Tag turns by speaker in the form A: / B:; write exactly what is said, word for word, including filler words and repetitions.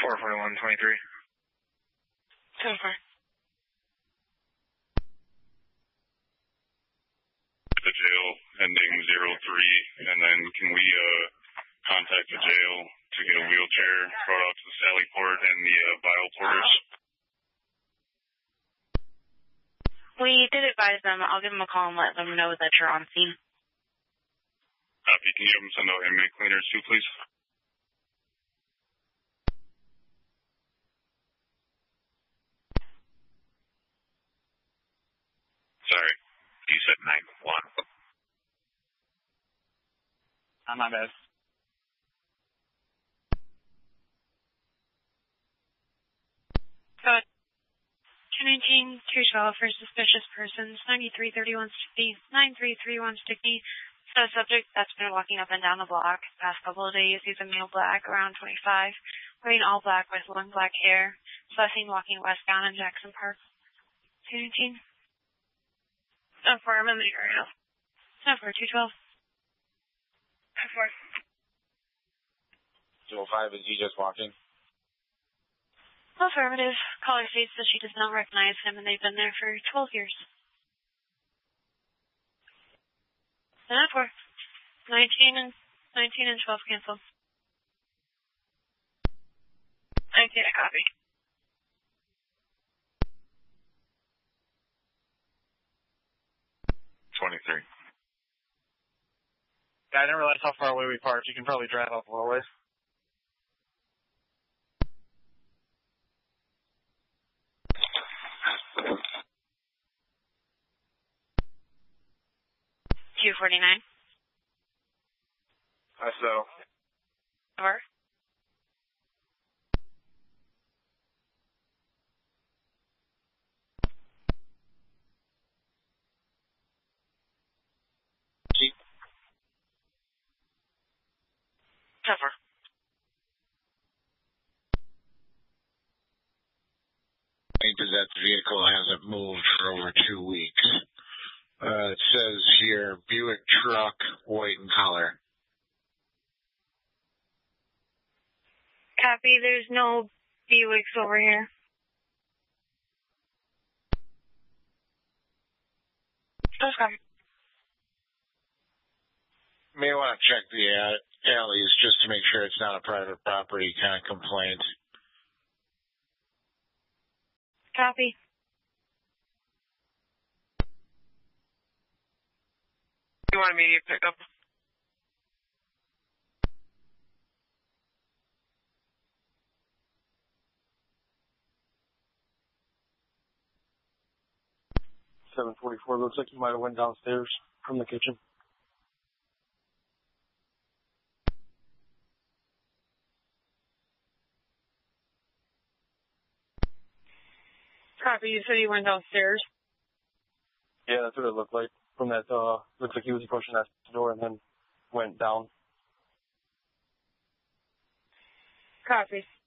A: four forty-one twenty-three.
B: ten four.
C: The jail ending zero three, and then can we uh, contact the jail to get a wheelchair brought out to the Sally Port and the uh, vial porters?
B: We did advise them. I'll give them a call and let them know that you're on scene.
C: Copy. Can you have them send out inmate cleaners too, please? Sorry. You said nine one.
A: I'm my bad.
B: Go ahead. two nineteen, two twelve for suspicious persons, ninety-three thirty-one Stickney, nine three three one Stickney. So subject that's been walking up and down the block past couple of days. He's a male black, around twenty-five, wearing all black with long black hair. So seen walking westbound in Jackson Park. two nineteen. Oh, four, I'm in the area. No, for two twelve. four.
D: two oh five, is he just walking?
B: Affirmative. Caller states that she does not recognize him and they've been there for twelve years. ten four. nineteen and nineteen and twelve cancel. nineteen, copy.
C: twenty-three.
A: Yeah, I didn't realize how far away we parked. You can probably drive up a little ways.
B: two forty-nine.
D: I so.
B: Or? Cover.
D: Because that vehicle hasn't moved for over two weeks. Uh, it says here, Buick truck, white in color.
B: Copy, there's no Buicks over here. Those copy.
D: May want to check the uh, alleys just to make sure it's not a private property kind of complaint.
B: Copy.
A: You want immediate pickup? seven forty-four, looks like you might have went downstairs from the kitchen.
B: Copy, you said you went downstairs?
A: Yeah, that's what it looked like. From that, uh, looks like he was pushing that door and then went down.
B: Copy.